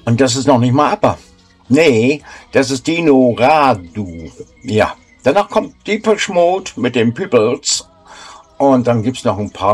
Und das ist noch nicht mal ABBA. Nee, das ist Dino Radu. Ja, danach kommt Depeche Mode mit den Peoples. Und dann gibt's noch ein paar